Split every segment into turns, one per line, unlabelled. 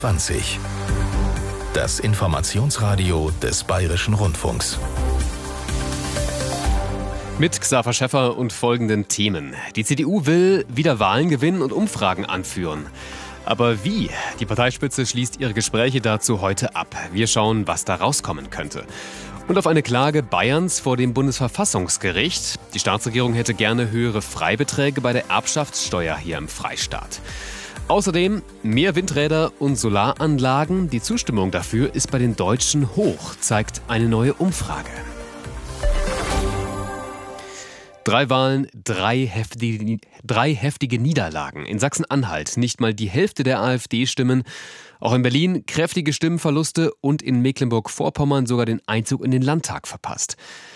20. Das Informationsradio des Bayerischen Rundfunks.
Mit Xaver Schäffer und folgenden Themen. Die CDU will wieder Wahlen gewinnen und Umfragen anführen. Aber wie? Die Parteispitze schließt ihre Gespräche dazu heute ab. Wir schauen, was da rauskommen könnte. Und auf eine Klage Bayerns vor dem Bundesverfassungsgericht. Die Staatsregierung hätte gerne höhere Freibeträge bei der Erbschaftssteuer hier im Freistaat. Außerdem mehr Windräder und Solaranlagen. Die Zustimmung dafür ist bei den Deutschen hoch, zeigt eine neue Umfrage. 3 Wahlen, 3 heftige Niederlagen. In Sachsen-Anhalt nicht mal die Hälfte der AfD-Stimmen. Auch in Berlin kräftige Stimmenverluste und in Mecklenburg-Vorpommern sogar den Einzug in den Landtag verpasst.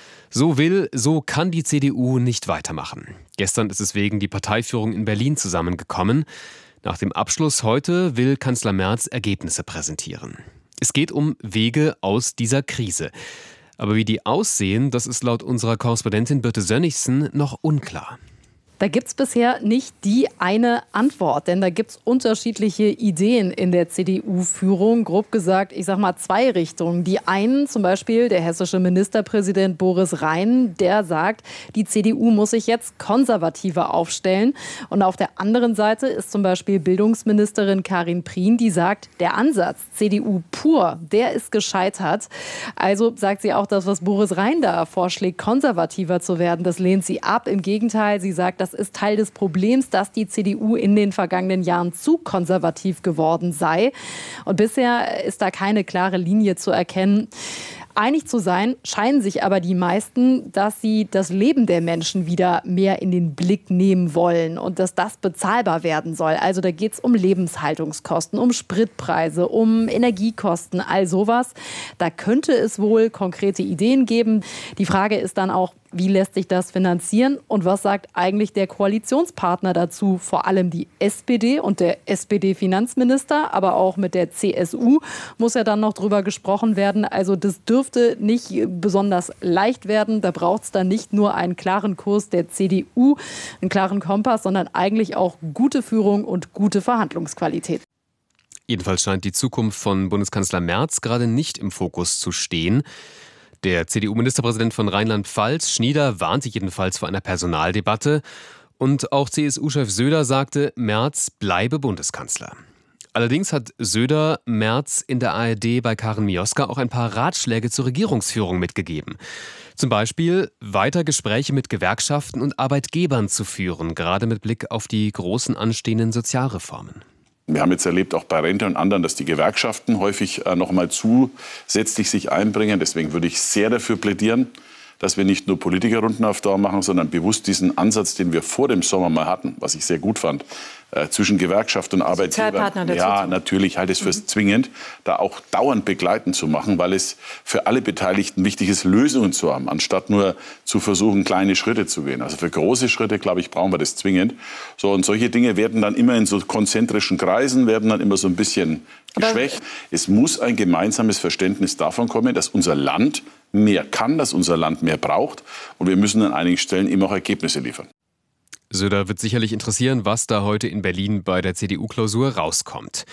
So kann die CDU nicht weitermachen. Gestern ist es wegen die Parteiführung in Berlin zusammengekommen. Nach dem Abschluss heute will Kanzler Merz Ergebnisse präsentieren. Es geht um Wege aus dieser Krise. Aber wie die aussehen, das ist laut unserer Korrespondentin Birte Sönnigsen noch unklar.
Da gibt es bisher nicht die eine Antwort, denn da gibt es unterschiedliche Ideen in der CDU-Führung. Grob gesagt, ich sag mal 2 Richtungen. Die einen, zum Beispiel der hessische Ministerpräsident Boris Rhein, der sagt, die CDU muss sich jetzt konservativer aufstellen. Und auf der anderen Seite ist zum Beispiel Bildungsministerin Karin Prien, die sagt, der Ansatz CDU pur, der ist gescheitert. Also sagt sie auch, das, was Boris Rhein da vorschlägt, konservativer zu werden, das lehnt sie ab. Im Gegenteil, sie sagt, das ist Teil des Problems, dass die CDU in den vergangenen Jahren zu konservativ geworden sei. Und bisher ist da keine klare Linie zu erkennen. Einig zu sein scheinen sich aber die meisten, dass sie das Leben der Menschen wieder mehr in den Blick nehmen wollen und dass das bezahlbar werden soll. Also da geht es um Lebenshaltungskosten, um Spritpreise, um Energiekosten, all sowas. Da könnte es wohl konkrete Ideen geben. Die Frage ist dann auch, wie lässt sich das finanzieren und was sagt eigentlich der Koalitionspartner dazu? Vor allem die SPD und der SPD-Finanzminister, aber auch mit der CSU muss ja dann noch drüber gesprochen werden. Also das dürfte nicht besonders leicht werden. Da braucht es dann nicht nur einen klaren Kurs der CDU, einen klaren Kompass, sondern eigentlich auch gute Führung und gute Verhandlungsqualität.
Jedenfalls scheint die Zukunft von Bundeskanzler Merz gerade nicht im Fokus zu stehen. Der CDU-Ministerpräsident von Rheinland-Pfalz, Schnieder, warnte jedenfalls vor einer Personaldebatte. Und auch CSU-Chef Söder sagte, Merz bleibe Bundeskanzler. Allerdings hat Söder Merz in der ARD bei Karin Mioska auch ein paar Ratschläge zur Regierungsführung mitgegeben. Zum Beispiel weiter Gespräche mit Gewerkschaften und Arbeitgebern zu führen, gerade mit Blick auf die großen anstehenden Sozialreformen.
Wir haben jetzt erlebt, auch bei Rente und anderen, dass die Gewerkschaften häufig noch mal zusätzlich sich einbringen. Deswegen würde ich sehr dafür plädieren, dass wir nicht nur Politikerrunden auf Dauer machen, sondern bewusst diesen Ansatz, den wir vor dem Sommer mal hatten, was ich sehr gut fand, zwischen Gewerkschaft und Arbeitgeber. Ja, natürlich halte ich es für zwingend, da auch dauernd begleitend zu machen, weil es für alle Beteiligten wichtig ist, Lösungen zu haben, anstatt nur zu versuchen, kleine Schritte zu gehen. Also für große Schritte, glaube ich, brauchen wir das zwingend. So, und solche Dinge werden dann immer in so konzentrischen Kreisen, werden dann immer so ein bisschen geschwächt. Es muss ein gemeinsames Verständnis davon kommen, dass unser Land mehr kann, dass unser Land mehr braucht. Und wir müssen an einigen Stellen eben auch Ergebnisse liefern.
Söder wird sicherlich interessieren, was da heute in Berlin bei der CDU-Klausur rauskommt.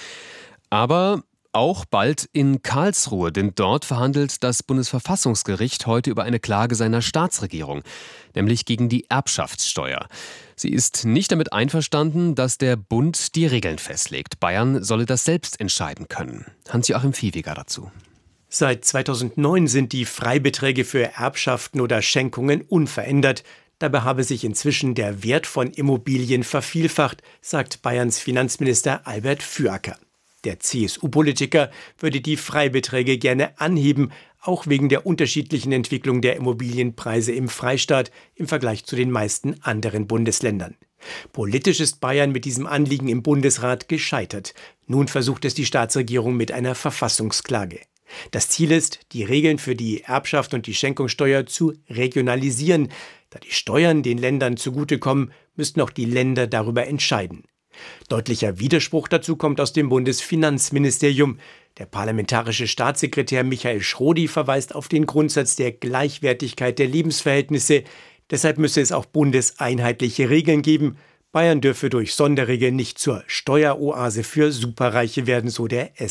Aber auch bald in Karlsruhe, denn dort verhandelt das Bundesverfassungsgericht heute über eine Klage seiner Staatsregierung, nämlich gegen die Erbschaftssteuer. Sie ist nicht damit einverstanden, dass der Bund die Regeln festlegt. Bayern solle das selbst entscheiden können. Hans-Joachim Viehweger dazu.
Seit 2009 sind die Freibeträge für Erbschaften oder Schenkungen unverändert. Dabei habe sich inzwischen der Wert von Immobilien vervielfacht, sagt Bayerns Finanzminister Albert Füracker. Der CSU-Politiker würde die Freibeträge gerne anheben, auch wegen der unterschiedlichen Entwicklung der Immobilienpreise im Freistaat im Vergleich zu den meisten anderen Bundesländern. Politisch ist Bayern mit diesem Anliegen im Bundesrat gescheitert. Nun versucht es die Staatsregierung mit einer Verfassungsklage. Das Ziel ist, die Regeln für die Erbschaft und die Schenkungssteuer zu regionalisieren. Da die Steuern den Ländern zugutekommen, müssten auch die Länder darüber entscheiden. Deutlicher Widerspruch dazu kommt aus dem Bundesfinanzministerium. Der parlamentarische Staatssekretär Michael Schrodi verweist auf den Grundsatz der Gleichwertigkeit der Lebensverhältnisse. Deshalb müsse es auch bundeseinheitliche Regeln geben. Bayern dürfe durch Sonderregeln nicht zur Steueroase für Superreiche werden, so der